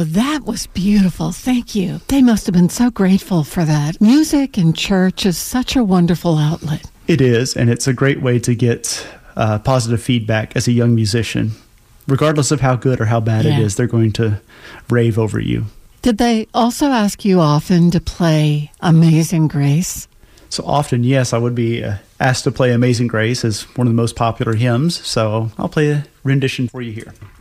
that was beautiful. Thank you. They must have been so grateful for that. Music in church is such a wonderful outlet. It is, and it's a great way to get positive feedback as a young musician. Regardless of how good or how bad it is, they're going to rave over you. Did they also ask you often to play Amazing Grace? So often, yes, I would be asked to play Amazing Grace as one of the most popular hymns. So I'll play a rendition for you here.